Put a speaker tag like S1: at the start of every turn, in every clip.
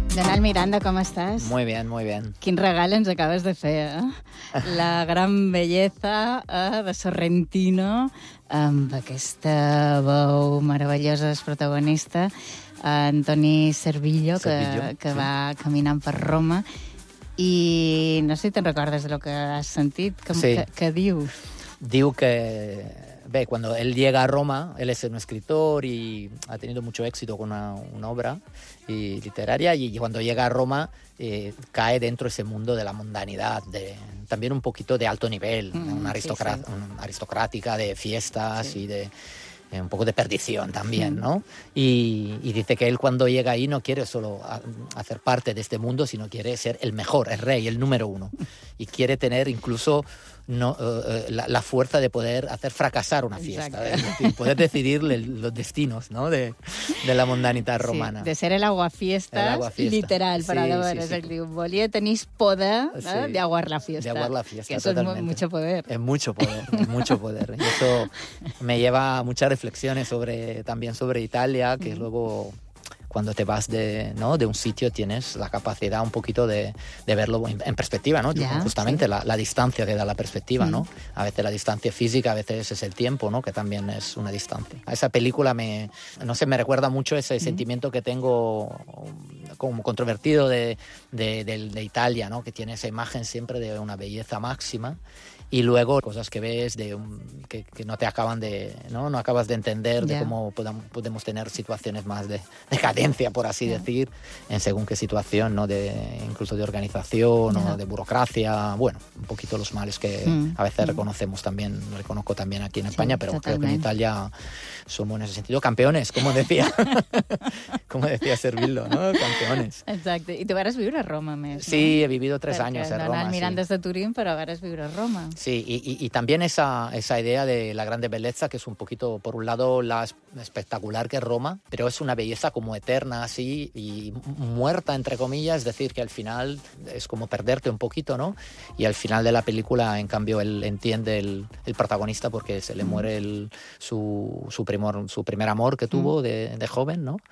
S1: Donald Miranda, com estàs?
S2: Muy bien, muy bien.
S1: Quin regal ens acabes de fer, eh? La gran bellesa de Sorrentino, amb aquesta veu meravellosa del protagonista, Antoni Servillo, que va caminant per Roma. I no sé si te'n recordes de lo que has sentit. ¿Qué dius?
S2: Diu que... Ve, cuando él llega a Roma, él es un escritor y ha tenido mucho éxito con una obra literaria, y cuando llega a Roma cae dentro de ese mundo de la mundanidad, también un poquito de alto nivel, una aristocrática de fiestas y de un poco de perdición también, ¿no? Y dice que él cuando llega ahí no quiere solo hacer parte de este mundo, sino quiere ser el mejor, el rey, el número uno. Y quiere tener incluso la fuerza de poder hacer fracasar una fiesta, poder decidir los destinos, ¿no? de la mundanidad romana.
S1: Sí, de ser el aguafiestas literal, para veure. Sí. Diu, volia tenir poder de aguar la fiesta.
S2: De aguar la fiesta,
S1: que eso
S2: totalmente.
S1: Es mucho poder.
S2: Es mucho poder, es mucho poder. Y eso me lleva a muchas reflexiones también sobre Italia, que luego... Cuando te vas de un sitio tienes la capacidad un poquito de verlo en perspectiva, ¿no? Justamente la distancia que da la perspectiva, ¿no? A veces la distancia física, a veces es el tiempo, ¿no? Que también es una distancia. A esa película me recuerda mucho ese sentimiento que tengo como controvertido de Italia, ¿no? Que tiene esa imagen siempre de una belleza máxima. Y luego cosas que ves que no te acaban no acabas de entender de cómo podemos tener situaciones más de decadencia, por así decir, en según qué situación, ¿no? Incluso de organización o de burocracia, bueno, un poquito los males que a veces reconozco también aquí en España, pero totalmente. Creo que en Italia somos en ese sentido campeones, como decía Servillo, ¿no? Campeones.
S1: Exacte. I tu vas viure a Roma, més,
S2: Sí,
S1: no?
S2: he vivido 3 años en Roma.
S1: Donald Miranda és de Turín, però vas viure a Roma.
S2: Sí, y también esa idea de la grande belleza, que es un poquito, por un lado, la espectacular que es Roma, pero es una belleza como eterna, así, y muerta, entre comillas, es decir, que al final es como perderte un poquito, ¿no? Y al final de la película, en cambio, él entiende el protagonista porque se le muere su primer amor que tuvo de joven, ¿no?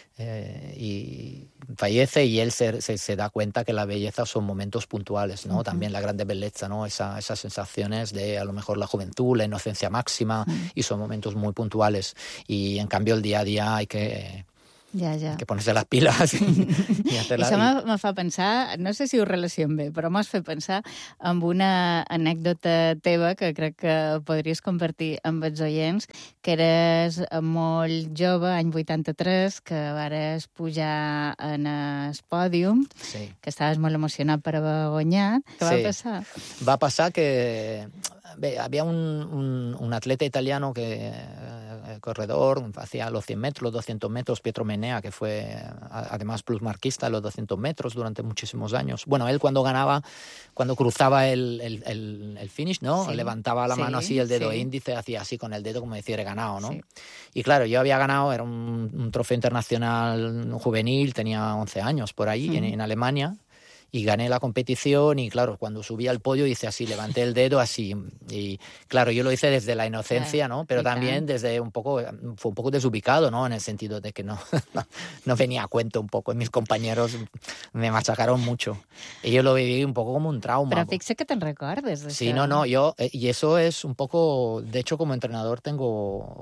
S2: Y fallece, y él se da cuenta que la belleza son momentos puntuales, ¿no? También la grande belleza, ¿no? Esas sensaciones de a lo mejor la juventud, la inocencia máxima, y son momentos muy puntuales, y en cambio el día a día hay que ponerse las pilas i hacer-la.
S1: Això me fa pensar, no sé si ho relaciono bé, però m'has fet pensar en una anècdota teva que crec que podries compartir amb els oients, que eres molt jove, any 83, que vares pujar en el pòdium, que estaves molt emocionat per haver guanyat. Què va passar?
S2: Va passar que... Bé, había un atleta italiano corredor, hacía los 100 metros, los 200 metros, Pietro Menea, que fue además plusmarquista en los 200 metros durante muchísimos años. Bueno, él cuando cruzaba el finish, ¿no? Sí, levantaba la mano así, el dedo índice, hacía así con el dedo como decir, he ganado, ¿no? Sí. Y claro, yo había ganado, era un trofeo internacional juvenil, tenía 11 años por ahí, en Alemania. Y gané la competición, y claro, cuando subí al podio hice así, levanté el dedo así, y claro, yo lo hice desde la inocencia, ¿no? Pero también fue un poco desubicado, ¿no? En el sentido de que no venía a cuento un poco, y mis compañeros me machacaron mucho. Y yo lo viví un poco como un trauma.
S1: Pero fíjate que te recuerdes.
S2: Sí, no, yo, y eso es un poco, de hecho como entrenador tengo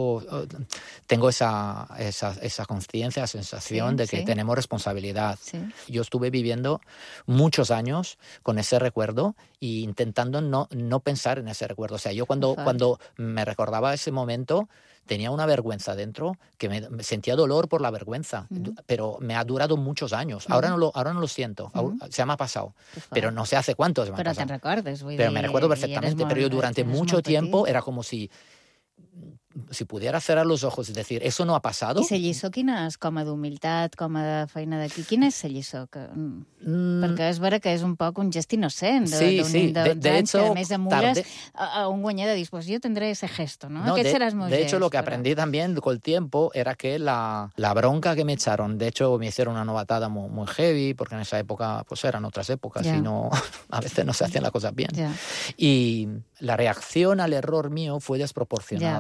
S2: esa conciencia, esa sensación de que tenemos responsabilidad. Sí. Yo estuve viviendo muchos años con ese recuerdo e intentando no pensar en ese recuerdo. O sea, yo cuando me recordaba ese momento tenía una vergüenza dentro, que me sentía dolor por la vergüenza, pero me ha durado muchos años. Ahora no lo siento, se me ha pasado, pero no sé hace cuánto se me ha pasado.
S1: Pero te recordes,
S2: pero me recuerdo perfectamente, pero yo durante mucho tiempo era como si pudiera cerrar los ojos y decir, ¿eso no ha pasado?
S1: I la lliçó quina és? Com a d'humilitat, com a de feina d'aquí? Quina és la lliçó? Perquè és vera que és un poc un gest innocent de anys que a més emules a un guanyador. Dius, pues yo tendré ese gesto, ¿no? Aquest serà el meu gest.
S2: De hecho, lo que aprendí también con el tiempo era que la bronca que me echaron, de hecho, me hicieron una novatada muy, muy heavy, porque en esa época, pues eran otras épocas, y a veces no se hacían las cosas bien. Y la reacción al error mío fue desproporcionada.
S1: Sí.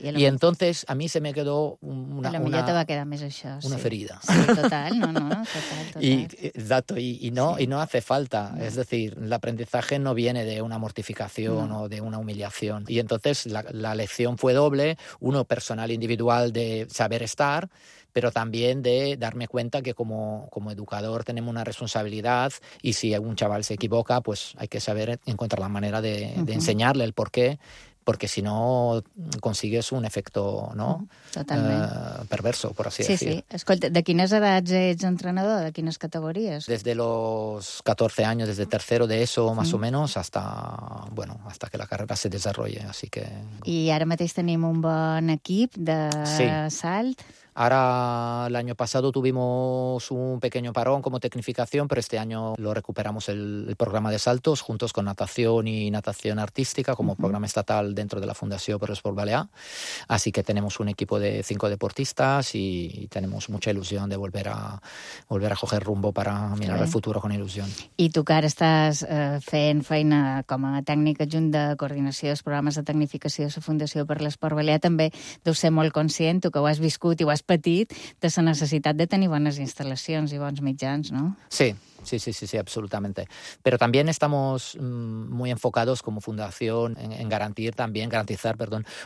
S2: Y entonces a mí se me quedó
S1: una te va quedar més això.
S2: Una ferida.
S1: Sí, total, total.
S2: Exacto, y no hace falta. Es decir, el aprendizaje no viene de una mortificación o de una humillación. Y entonces la lección fue doble, uno personal, individual, de saber estar, pero también de darme cuenta que como educador tenemos una responsabilidad, y si un chaval se equivoca, pues hay que saber encontrar la manera de enseñarle el porqué, porque si no consigues un efecto, ¿no? Perverso, por así decir.
S1: Sí. Escolta, de quines edats ets entrenador? De quines categories?
S2: Desde los 14 años, desde tercero de ESO más o menos, hasta que la carrera se desarrolle, así que...
S1: I ara mateix tenim un bon equip de salt.
S2: Ahora, el año pasado tuvimos un pequeño parón como tecnificación, pero este año lo recuperamos el programa de saltos juntos con natación y natación artística como programa estatal dentro de la Fundació per l'Esport Balear. Así que tenemos un equipo de 5 deportistas y tenemos mucha ilusión de volver a coger rumbo para mirar el futuro con ilusión.
S1: I tu que ara estàs fent feina com a tècnic adjunt de coordinació dels programes de tecnificació de la Fundació per l'Esport Balear, també deus ser molt conscient, tu que ho has viscut i ho has petit, de la necessitat de tenir bones instal·lacions i bons mitjans, ¿no?
S2: Sí, absolutamente. Pero también estamos muy enfocados como fundación en garantizar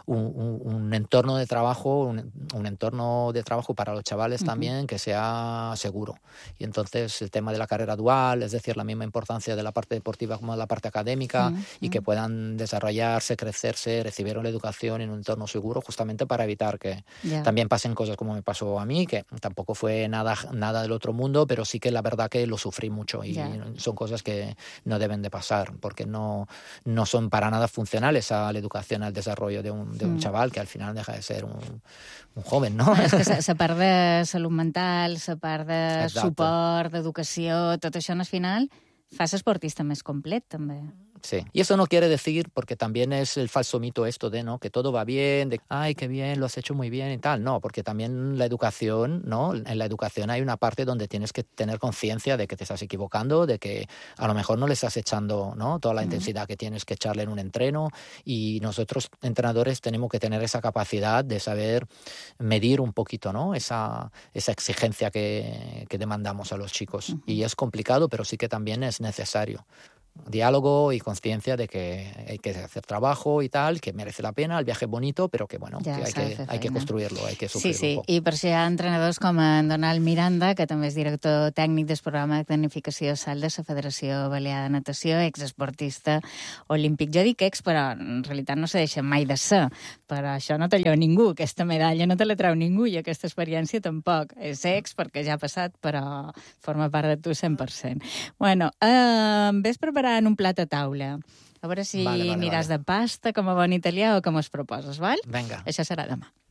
S2: un entorno de trabajo, un entorno de trabajo para los chavales también que sea seguro. Y entonces el tema de la carrera dual, es decir, la misma importancia de la parte deportiva como de la parte académica, y que puedan desarrollarse, crecerse, recibir una educación en un entorno seguro, justamente para evitar que también pasen cosas como me pasó a mí, que tampoco fue nada del otro mundo, pero sí que la verdad que lo sufrí mucho y son cosas que no deben de pasar, porque no son para nada funcionales a la educación, al desarrollo de un chaval que al final deja de ser un joven, ¿no?
S1: És que la part de salut mental, la part de suport, d'educació, tot això al final fa l'esportista més complet, també.
S2: Sí, y eso no quiere decir, porque también es el falso mito esto de, ¿no?, que todo va bien, de, ay, qué bien, lo has hecho muy bien y tal. No, porque también la educación, ¿no? En la educación hay una parte donde tienes que tener conciencia de que te estás equivocando, de que a lo mejor no le estás echando, ¿no?, toda la intensidad que tienes que echarle en un entreno, y nosotros, entrenadores, tenemos que tener esa capacidad de saber medir un poquito, ¿no?, esa exigencia que demandamos a los chicos. Y es complicado, pero sí que también es necesario. Diálogo y conciencia de que hay que hacer trabajo y tal, que merece la pena, el viaje es bonito, pero que bueno, que hay que construirlo, hay que sufrirlo.
S1: Sí, i per això hi ha entrenadors com en Donald Miranda, que també és director tècnic del programa de tecnificació salt de la Federació Balear de Natació, exesportista olímpic. Jo dic ex, però en realitat no se deixa mai de ser, però això no te lleva ningú, aquesta medalla no te la treu ningú, i aquesta experiència tampoc. És ex perquè ja ha passat, però forma part de tu 100%. Bueno, ves preparant un plat a taula. A veure si aniràs de pasta com a bon italià o com es proposes, val?
S2: Vinga.
S1: Això serà demà.